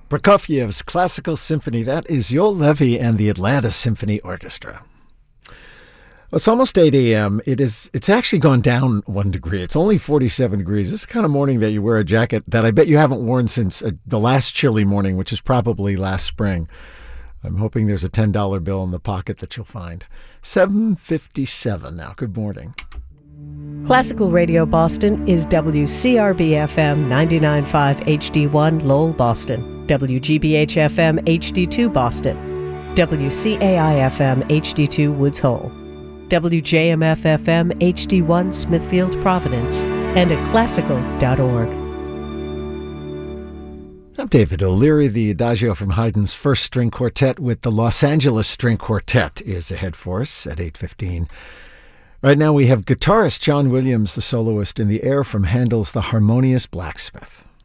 Prokofiev's Classical Symphony. That is Yoel Levy and the Atlanta Symphony Orchestra. It's almost 8 a.m. It's actually gone down 1 degree. It's only 47 degrees. This is the kind of morning that you wear a jacket that I bet you haven't worn since the last chilly morning, which is probably last spring. I'm hoping there's a $10 bill in the pocket that you'll find. 7:57 now. Good morning. Classical Radio Boston is WCRB-FM 99.5 HD1 Lowell, Boston, WGBH-FM HD2 Boston, WCAI-FM HD2 Woods Hole, WJMF-FM HD1 Smithfield, Providence, and at classical.org. I'm David O'Leary. The Adagio from Haydn's First String Quartet with the Los Angeles String Quartet is ahead for us at 8:15. Right now we have guitarist John Williams, the soloist, in the air from Handel's The Harmonious Blacksmith.